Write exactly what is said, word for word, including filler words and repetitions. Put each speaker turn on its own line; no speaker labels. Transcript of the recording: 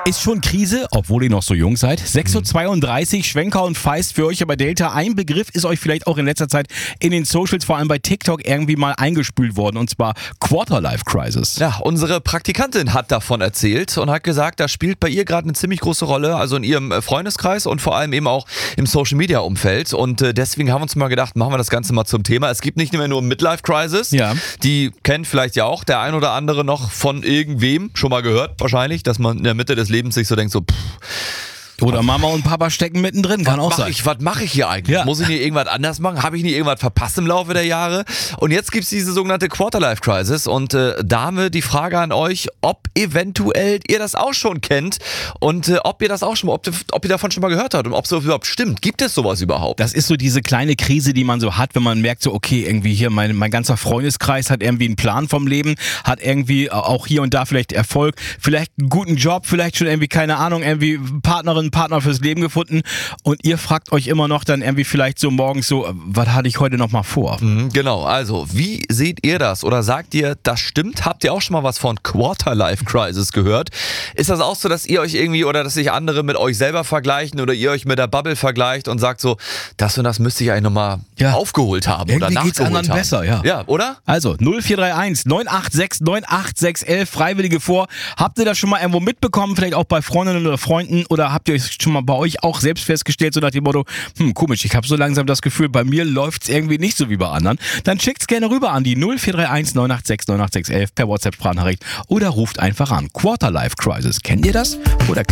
Ist schon Krise, obwohl ihr noch so jung seid. sechs Uhr zweiunddreißig, Schwenker und Feist für euch bei Delta. Ein Begriff ist euch vielleicht auch in letzter Zeit in den Socials, vor allem bei TikTok, irgendwie mal eingespült worden, und zwar Quarter-Life-Crisis.
Ja, unsere Praktikantin hat davon erzählt und hat gesagt, das spielt bei ihr gerade eine ziemlich große Rolle, also in ihrem Freundeskreis und vor allem eben auch im Social-Media-Umfeld. Und äh, deswegen haben wir uns mal gedacht, machen wir das Ganze mal zum Thema. Es gibt nicht mehr nur Midlife-Crisis,
Ja.
Die kennt vielleicht ja auch der ein oder andere noch von irgendwem, schon mal gehört wahrscheinlich, dass man in der Mitte des Lebens sich so denkt, so pff,
Oder Mama und Papa stecken mittendrin, kann auch
mach
sein.
ich, was mache ich hier eigentlich?
Ja.
Muss ich nicht irgendwas anders machen? Habe ich nicht irgendwas verpasst im Laufe der Jahre? Und jetzt gibt es diese sogenannte Quarter-Life-Crisis und äh, da haben wir die Frage an euch, ob eventuell ihr das auch schon kennt und äh, ob ihr das auch schon mal, ob, ob ihr davon schon mal gehört habt und ob es überhaupt stimmt. Gibt es sowas überhaupt?
Das ist so diese kleine Krise, die man so hat, wenn man merkt, so okay, irgendwie hier mein, mein ganzer Freundeskreis hat irgendwie einen Plan vom Leben, hat irgendwie auch hier und da vielleicht Erfolg, vielleicht einen guten Job, vielleicht schon irgendwie, keine Ahnung, irgendwie Partnerin, Partner fürs Leben gefunden, und ihr fragt euch immer noch dann irgendwie vielleicht so morgens so, was hatte ich heute noch mal vor?
Mhm, genau, also wie seht ihr das oder sagt ihr, das stimmt? Habt ihr auch schon mal was von Quarter-Life-Crisis gehört? Ist das auch so, dass ihr euch irgendwie oder dass sich andere mit euch selber vergleichen oder ihr euch mit der Bubble vergleicht und sagt so, das und das müsste ich eigentlich nochmal
Ja.
aufgeholt haben
Irgendwie
oder
geht's
nachgeholt
anderen
haben?
besser, ja.
Ja, oder?
Also null vier drei eins neun acht sechs neun acht sechs elf, Freiwillige vor. Habt ihr das schon mal irgendwo mitbekommen, vielleicht auch bei Freundinnen oder Freunden, oder habt ihr euch schon mal bei euch auch selbst festgestellt, so nach dem Motto, hm, komisch, ich habe so langsam das Gefühl, bei mir läuft's irgendwie nicht so wie bei anderen? Dann schickt's gerne rüber an die null vier drei eins neun acht sechs neun acht sechs elf per WhatsApp-Sprachnachricht oder ruft einfach an. Quarter-Life-Crisis, kennt ihr das? Oder